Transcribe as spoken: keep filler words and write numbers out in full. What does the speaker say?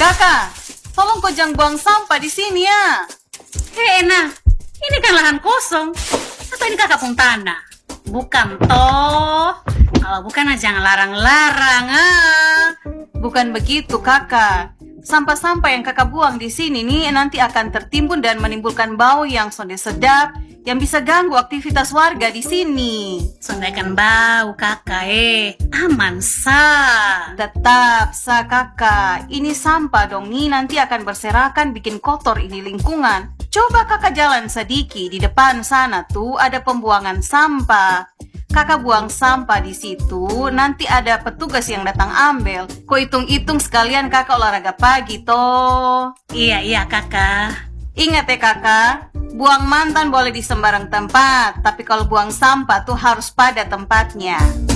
Kakak, tolong kau jangan buang sampah di sini ya. Hei, Ena, ini kan lahan kosong. Atau ini kakak pun tanah? Bukan toh. Kalau bukan, jangan larang-larang. Ah. Bukan begitu, kakak. Sampah-sampah yang kakak buang di sini nih nanti akan tertimbun dan menimbulkan bau yang sonde sedap yang bisa ganggu aktivitas warga di sini. Sondaikan bau, kakak. Eh, aman sah. Tetap sah, kakak. Ini sampah dong nih, nanti akan berserakan bikin kotor ini lingkungan. Coba kakak jalan sedikit di depan sana tuh ada pembuangan sampah. Kakak buang sampah di situ, nanti ada petugas yang datang ambil. Kau hitung-hitung sekalian kakak olahraga pagi toh. Iya, iya kakak. Ingat ya kakak, buang mantan boleh di sembarang tempat, tapi kalau buang sampah tuh harus pada tempatnya.